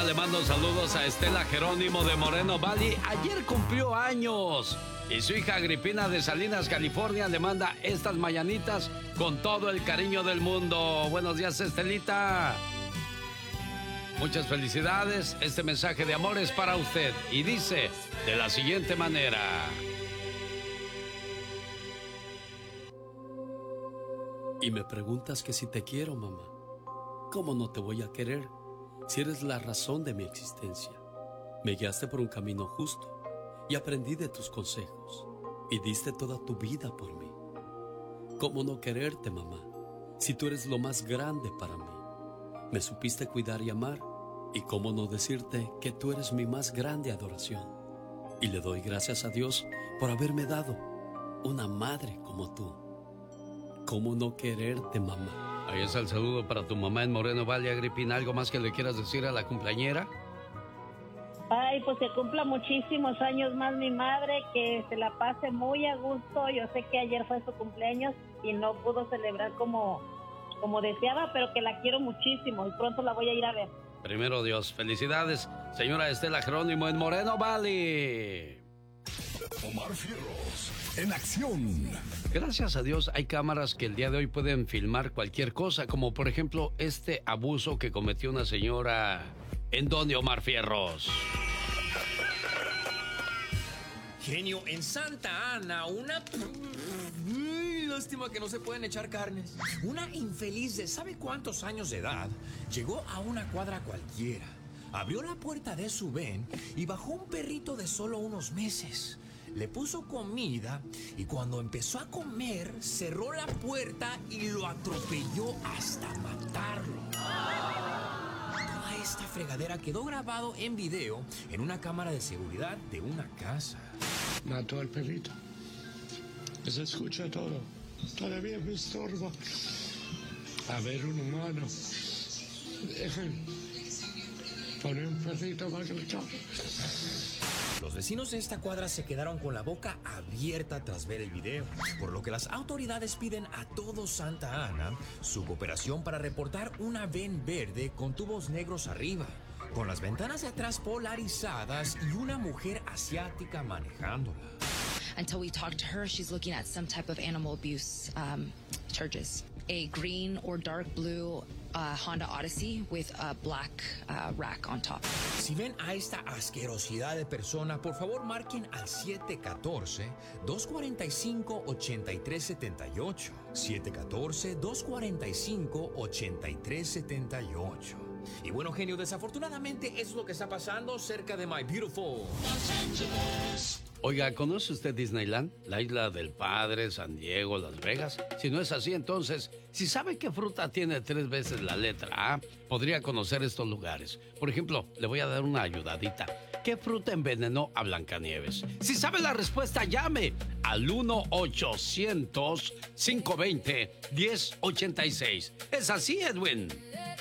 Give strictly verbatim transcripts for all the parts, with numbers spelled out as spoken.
le mando saludos a Estela Jerónimo de Moreno Valley. Ayer cumplió años. Y su hija Agripina de Salinas, California, le manda estas mañanitas con todo el cariño del mundo. Buenos días, Estelita. Muchas felicidades. Este mensaje de amor es para usted. Y dice de la siguiente manera. Y me preguntas que si te quiero, mamá. ¿Cómo no te voy a querer si eres la razón de mi existencia? Me guiaste por un camino justo y aprendí de tus consejos y diste toda tu vida por mí. ¿Cómo no quererte, mamá, si tú eres lo más grande para mí? Me supiste cuidar y amar, y cómo no decirte que tú eres mi más grande adoración. Y le doy gracias a Dios por haberme dado una madre como tú. ¿Cómo no quererte, mamá? Ahí está el saludo para tu mamá en Moreno Valley, Agripina. ¿Algo más que le quieras decir a la cumpleañera? Ay, pues que cumpla muchísimos años más mi madre, que se la pase muy a gusto. Yo sé que ayer fue su cumpleaños y no pudo celebrar como, como deseaba, pero que la quiero muchísimo y pronto la voy a ir a ver. Primero Dios, felicidades, señora Estela Jerónimo en Moreno Valley. Omar Fierros, en acción. Gracias a Dios hay cámaras que el día de hoy pueden filmar cualquier cosa, como por ejemplo este abuso que cometió una señora. ¿En dónde, Omar Fierros? Genio, en Santa Ana, una... Uy, lástima que no se pueden echar carnes. Una infeliz de ¿sabe cuántos años de edad? Llegó a una cuadra cualquiera, abrió la puerta de su van y bajó un perrito de solo unos meses. Le puso comida y cuando empezó a comer, cerró la puerta y lo atropelló hasta matarlo. Toda esta fregadera quedó grabado en video en una cámara de seguridad de una casa. Mató al perrito. Se escucha todo. Todavía me estorba. A ver, un humano. Dejen poner un perrito más gritado. Los vecinos de esta cuadra se quedaron con la boca abierta tras ver el video, por lo que las autoridades piden a todo Santa Ana su cooperación para reportar una van verde con tubos negros arriba, con las ventanas de atrás polarizadas y una mujer asiática manejándola. Until we talked to her, she's looking at some type of animal abuse um, charges. A green or dark blue uh, Honda Odyssey with a black uh, rack on top. Si ven a esta asquerosidad de persona, por favor marquen al siete uno cuatro, dos cuatro cinco, ocho tres siete ocho. siete uno cuatro, dos cuatro cinco, ocho tres siete ocho. Y bueno, genio, desafortunadamente eso es lo que está pasando cerca de My Beautiful Los Angeles. Oiga, ¿conoce usted Disneyland? La Isla del Padre, San Diego, Las Vegas. Si no es así, entonces, si sabe qué fruta tiene tres veces la letra A, podría conocer estos lugares. Por ejemplo, le voy a dar una ayudadita. ¿Qué fruta envenenó a Blancanieves? Si sabe la respuesta, llame al uno ochocientos, cinco veinte, diez ochenta y seis. ¿Es así, Edwin?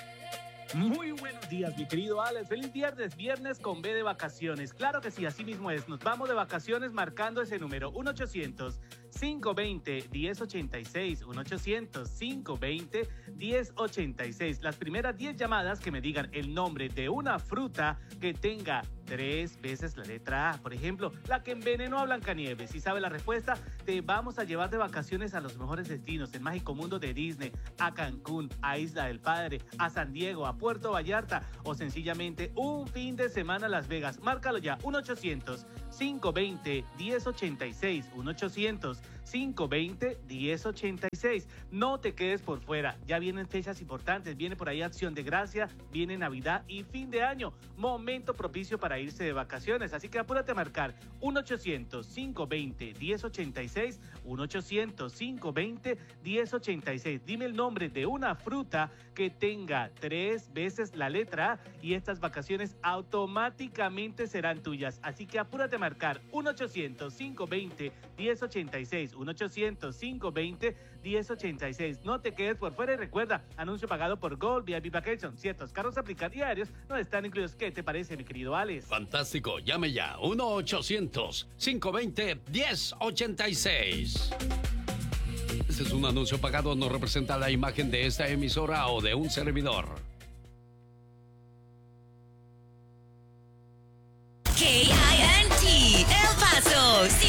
Muy buenos días, mi querido Alex. Feliz viernes, viernes con B de vacaciones. Claro que sí, así mismo es. Nos vamos de vacaciones marcando ese número, uno ochocientos, cinco veinte, diez ochenta y seis, uno ochocientos, cinco veinte, diez ochenta y seis. Las primeras diez llamadas que me digan el nombre de una fruta que tenga tres veces la letra A. Por ejemplo, la que envenenó a Blancanieves. Si sabe la respuesta, te vamos a llevar de vacaciones a los mejores destinos, el mágico mundo de Disney, a Cancún, a Isla del Padre, a San Diego, a Puerto Vallarta o sencillamente un fin de semana a Las Vegas. Márcalo ya, uno ochocientos, cinco veinte, diez ochenta y seis, uno ochocientos, cinco veinte, diez ochenta y seis. No te quedes por fuera, ya vienen fechas importantes, viene por ahí Acción de Gracia, viene Navidad y fin de año, momento propicio para irse de vacaciones, así que apúrate a marcar uno ochocientos, cinco veinte, diez ochenta y seis, uno ochocientos, cinco veinte, diez ochenta y seis. Dime el nombre de una fruta que tenga tres veces la letra A y estas vacaciones automáticamente serán tuyas, así que apúrate a marcar uno ochocientos, cinco veinte, diez ochenta y seis, uno ochocientos, cinco veinte, diez ochenta y seis. No te quedes por fuera y recuerda, anuncio pagado por Gold V I P Vacation. Ciertos carros aplican diarios no están incluidos. ¿Qué te parece, mi querido Alex? Fantástico, llame ya, uno ochocientos, cinco veinte, diez ochenta y seis. Este es un anuncio pagado, no representa la imagen de esta emisora o de un servidor.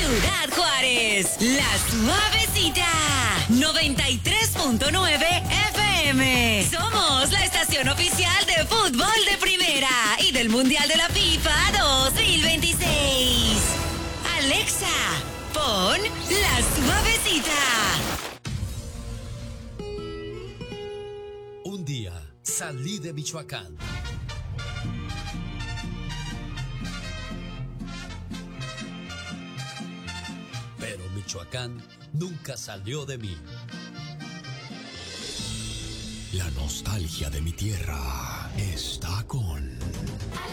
Ciudad Juárez, La Suavecita, noventa y tres punto nueve F M. Somos la estación oficial de fútbol de primera y del Mundial de la FIFA dos mil veintiséis. Alexa, pon La Suavecita. Un día salí de Michoacán. Pero Michoacán nunca salió de mí. La nostalgia de mi tierra está con